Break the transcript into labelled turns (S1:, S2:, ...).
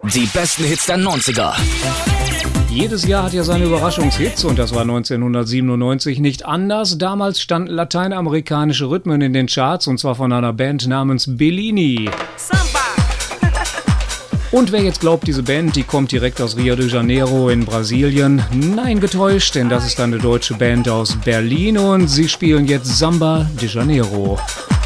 S1: Die besten Hits der 90er.
S2: Jedes Jahr hat ja seine Überraschungshits und das war 1997 nicht anders. Damals standen lateinamerikanische Rhythmen in den Charts und zwar von einer Band namens Bellini. Und wer jetzt glaubt, diese Band, die kommt direkt aus Rio de Janeiro in Brasilien, nein, getäuscht, denn das ist eine deutsche Band aus Berlin und sie spielen jetzt Samba de Janeiro.